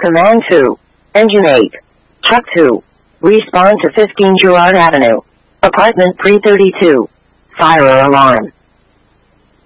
Command 2. Engine 8. Truck 2. Respond to 15 Girard Avenue. Apartment 332. Fire alarm.